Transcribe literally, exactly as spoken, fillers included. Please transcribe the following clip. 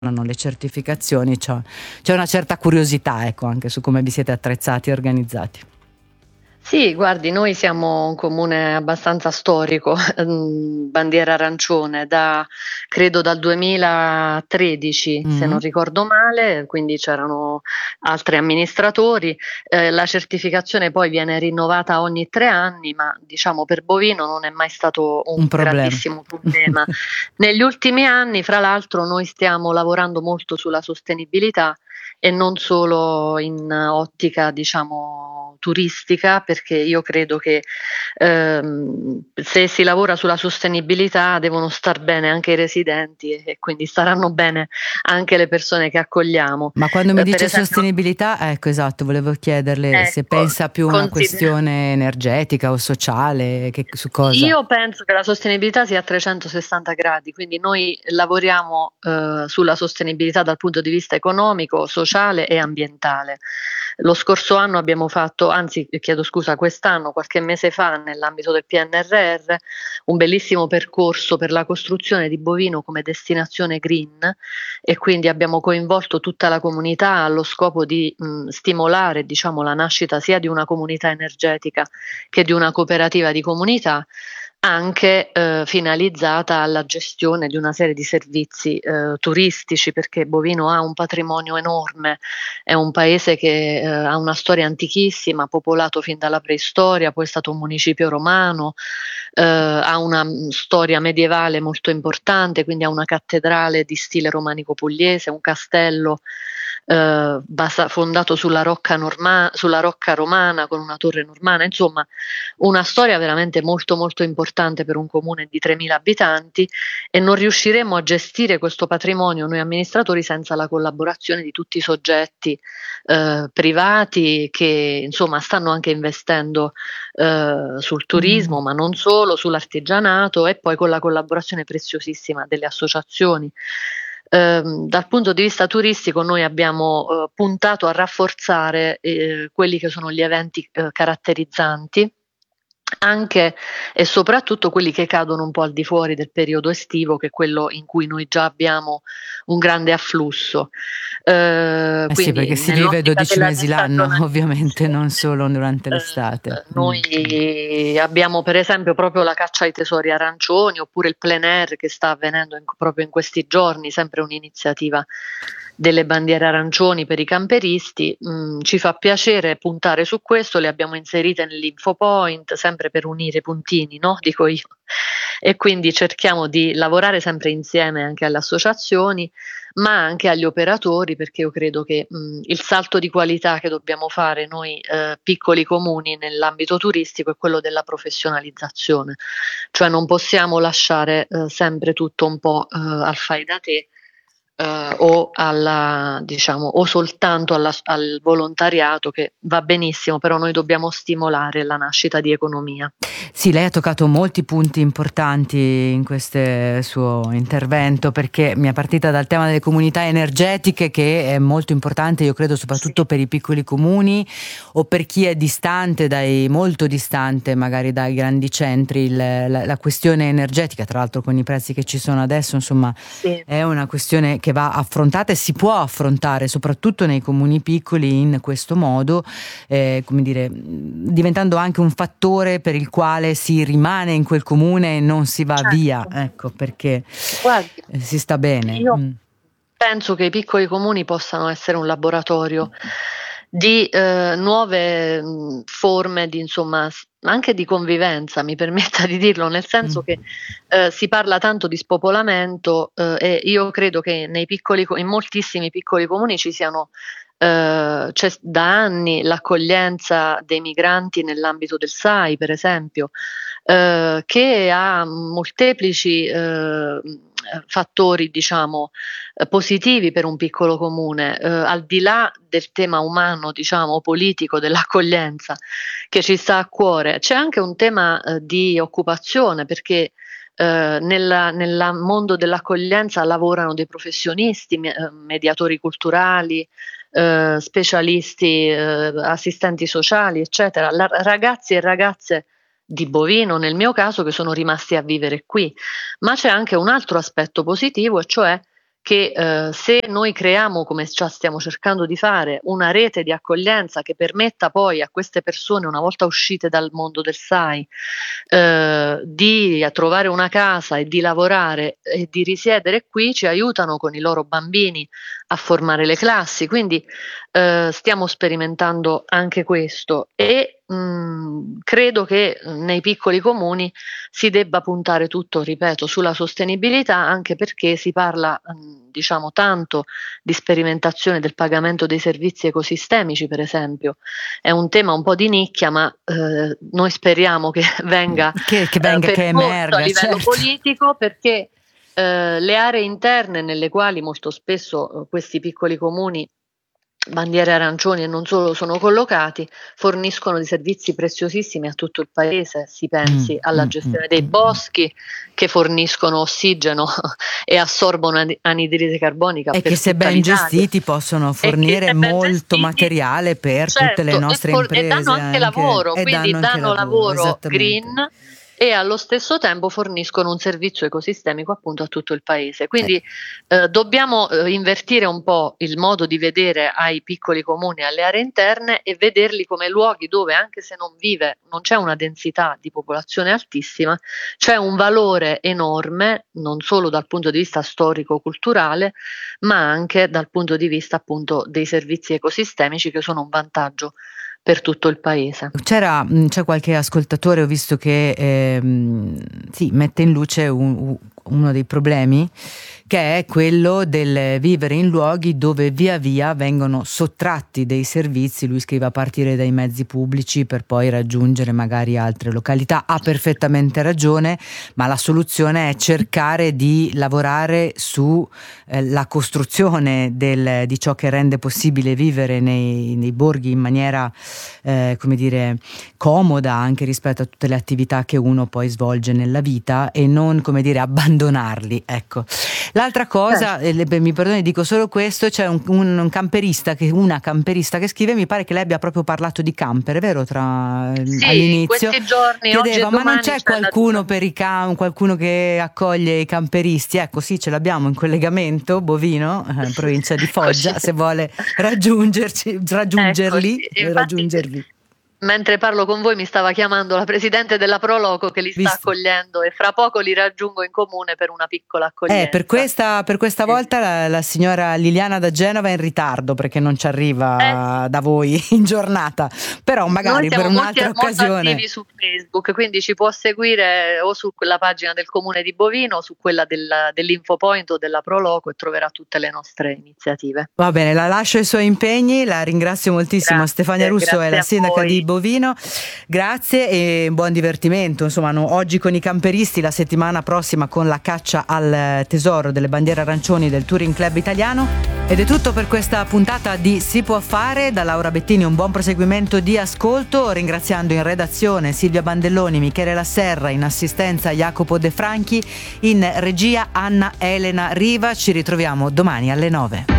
hanno le certificazioni, c'è, c'è una certa curiosità, ecco, anche su come vi siete attrezzati e organizzati. Sì, guardi, noi siamo un comune abbastanza storico, bandiera arancione, da credo dal duemilatredici, se non Mm. ricordo male, quindi c'erano altri amministratori. Eh, la certificazione poi viene rinnovata ogni tre anni, ma diciamo per bovino non è mai stato un Un problema. grandissimo problema. Negli ultimi anni, fra l'altro, noi stiamo lavorando molto sulla sostenibilità e non solo in ottica, diciamo, turistica, perché io credo che ehm, se si lavora sulla sostenibilità devono star bene anche i residenti e, e quindi staranno bene anche le persone che accogliamo. Ma quando mi Eh, per dice esempio, sostenibilità, ecco, esatto, volevo chiederle se ecco, pensa più a una consider- questione energetica o sociale, che, su cosa? io penso che la sostenibilità sia a trecentosessanta gradi, quindi noi lavoriamo eh, sulla sostenibilità dal punto di vista economico, sociale e ambientale. Lo scorso anno abbiamo fatto, anzi chiedo scusa, quest'anno, qualche mese fa, nell'ambito del P N R R, un bellissimo percorso per la costruzione di Bovino come destinazione green e quindi abbiamo coinvolto tutta la comunità allo scopo di mh, stimolare, diciamo, la nascita sia di una comunità energetica che di una cooperativa di comunità, anche eh, finalizzata alla gestione di una serie di servizi eh, turistici, perché Bovino ha un patrimonio enorme, è un paese che eh, ha una storia antichissima, popolato fin dalla preistoria, poi è stato un municipio romano, eh, ha una mh, storia medievale molto importante, quindi ha una cattedrale di stile romanico pugliese, un castello eh, basa- fondato sulla rocca, norma- sulla rocca romana con una torre normanna, insomma una storia veramente molto molto importante per un comune di tremila abitanti e non riusciremo a gestire questo patrimonio noi amministratori senza la collaborazione di tutti i soggetti eh, privati che insomma stanno anche investendo eh, sul Mm. turismo, ma non solo, sull'artigianato e poi con la collaborazione preziosissima delle associazioni. Ehm, dal punto di vista turistico noi abbiamo eh, puntato a rafforzare eh, quelli che sono gli eventi eh, caratterizzanti anche e soprattutto quelli che cadono un po' al di fuori del periodo estivo, che è quello in cui noi già abbiamo un grande afflusso. Eh, Eh sì, quindi perché si vive nell'ottica dodici della mesi l'anno, stagionalità, ovviamente, non solo durante l'estate. eh, Mm. noi abbiamo per esempio proprio la caccia ai tesori arancioni oppure il plein air che sta avvenendo in- proprio in questi giorni, sempre un'iniziativa delle bandiere arancioni per i camperisti. Mm, ci fa piacere puntare su questo, le abbiamo inserite nell'info point, sempre per unire i puntini, no? Dico io. E quindi cerchiamo di lavorare sempre insieme anche alle associazioni, ma anche agli operatori, perché io credo che mh, il salto di qualità che dobbiamo fare noi eh, piccoli comuni nell'ambito turistico è quello della professionalizzazione, cioè non possiamo lasciare eh, sempre tutto un po' eh, al fai da te eh, o, alla, diciamo, o soltanto alla- al volontariato, che va benissimo, però noi dobbiamo stimolare la nascita di economia. Sì, lei ha toccato molti punti importanti in questo suo intervento, perché mi è partita dal tema delle comunità energetiche, che è molto importante, io credo, Sì. soprattutto per i piccoli comuni o per chi è distante, dai, molto distante magari dai grandi centri. Il- la, la questione energetica, tra l'altro con i prezzi che ci sono adesso, insomma, Sì. è una questione che va affrontata e si può affrontare soprattutto nei comuni piccoli in questo modo, eh, come dire, diventando anche un fattore per il quale si rimane in quel comune e non si va via, Certo. ecco, perché Guardi, eh, si sta bene. io Mm. penso che i piccoli comuni possano essere un laboratorio di eh, nuove mh, forme di, insomma, s- anche di convivenza, mi permetta di dirlo, nel senso Mm. che eh, si parla tanto di spopolamento eh, e io credo che nei piccoli, co- in moltissimi piccoli comuni ci siano eh, c'è da anni l'accoglienza dei migranti nell'ambito del S A I, per esempio, eh, che ha molteplici eh, fattori, diciamo, eh, positivi per un piccolo comune, eh, al di là del tema umano, diciamo, politico dell'accoglienza che ci sta a cuore. C'è anche un tema eh, di occupazione, perché eh, nella, nel mondo dell'accoglienza lavorano dei professionisti, me- eh, mediatori culturali, eh, specialisti, eh, assistenti sociali, eccetera, La- ragazzi e ragazze di Bovino, nel mio caso, che sono rimasti a vivere qui. Ma c'è anche un altro aspetto positivo, e cioè che eh, se noi creiamo, come già stiamo cercando di fare, una rete di accoglienza che permetta poi a queste persone, una volta uscite dal mondo del S A I, eh, di trovare una casa e di lavorare e di risiedere qui, ci aiutano con i loro bambini a formare le classi. Quindi eh, stiamo sperimentando anche questo e mh, credo che nei piccoli comuni si debba puntare tutto, ripeto, sulla sostenibilità, anche perché si parla mh, diciamo tanto di sperimentazione del pagamento dei servizi ecosistemici, per esempio. È un tema un po' di nicchia, ma eh, noi speriamo che venga, che, che, venga, eh, che emerga a livello certo. politico, perché eh, le aree interne nelle quali molto spesso eh, questi piccoli comuni, bandiere arancioni e non solo, sono collocati, forniscono dei servizi preziosissimi a tutto il paese. Si pensi mm, alla mm, gestione mm, dei mm. boschi, che forniscono ossigeno e assorbono anidride carbonica e per che se tutta ben l'Italia. gestiti possono fornire ben molto gestiti, materiale per certo, tutte le nostre e, for- imprese e danno anche, anche, lavoro, e quindi danno anche danno lavoro, lavoro esattamente. green e allo stesso tempo forniscono un servizio ecosistemico appunto a tutto il paese. Quindi eh, dobbiamo eh, invertire un po' il modo di vedere ai piccoli comuni e alle aree interne e vederli come luoghi dove, anche se non vive, non c'è una densità di popolazione altissima, c'è un valore enorme, non solo dal punto di vista storico-culturale, ma anche dal punto di vista appunto dei servizi ecosistemici, che sono un vantaggio per tutto il paese. C'era, c'è qualche ascoltatore, ho visto che ehm, sì, mette in luce un, uno dei problemi, che è quello del vivere in luoghi dove via via vengono sottratti dei servizi. Lui scrive a partire dai mezzi pubblici per poi raggiungere magari altre località. Ha perfettamente ragione, ma la soluzione è cercare di lavorare su eh, la costruzione del, di ciò che rende possibile vivere nei, nei borghi in maniera eh, come dire comoda anche rispetto a tutte le attività che uno poi svolge nella vita, e non, come dire, abbandonarli, ecco. L'altra cosa, eh. Eh, mi perdoni, dico solo questo, c'è un, un, un camperista che, una camperista che scrive, mi pare che lei abbia proprio parlato di camper, è vero, tra, sì, all'inizio questi giorni, chiedeva, oggi e ma non c'è qualcuno la... per i cam, qualcuno che accoglie i camperisti? Ecco, sì, ce l'abbiamo in collegamento, Bovino, eh, in provincia di Foggia, se vuole raggiungerci, raggiungerli, ecco, sì. raggiungervi. Mentre parlo con voi mi stava chiamando la presidente della Proloco, che li sta Visto. accogliendo, e fra poco li raggiungo in comune per una piccola accoglienza. Eh, per questa, per questa volta la, la signora Liliana da Genova è in ritardo perché non ci arriva eh, da voi in giornata, però magari per un'altra molti, occasione. Molto attivi su Facebook, quindi ci può seguire o su quella pagina del comune di Bovino o su quella del, dell'Infopoint o della Proloco, e troverà tutte le nostre iniziative. Va bene, la lascio ai suoi impegni, la ringrazio moltissimo. Grazie, Stefania Russo è la sindaca di Bovino, grazie e buon divertimento. Insomma, no, oggi con i camperisti, la settimana prossima con la caccia al tesoro delle bandiere arancioni del Touring Club Italiano. Ed è tutto per questa puntata di Si può fare. Da Laura Bettini un buon proseguimento di ascolto, ringraziando in redazione Silvia Bandelloni, Michele Lasserra, in assistenza Jacopo De Franchi, in regia Anna Elena Riva. Ci ritroviamo domani alle nove.